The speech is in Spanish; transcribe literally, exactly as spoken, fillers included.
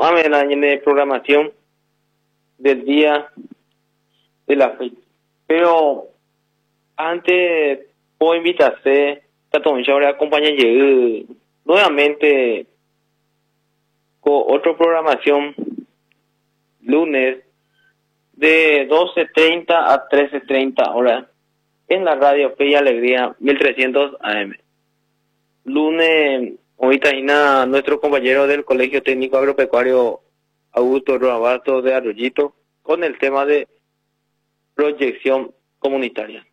ame la de programación del día de la fecha. Pero antes puedo invitarse a tomar ahora acompañar nuevamente con otra programación lunes de doce treinta a trece treinta horas en la radio Fe y Alegría mil trescientos A M. Lunes, ahorita está nuestro compañero del Colegio Técnico Agropecuario Augusto Roabato de Arroyito con el tema de proyección comunitaria.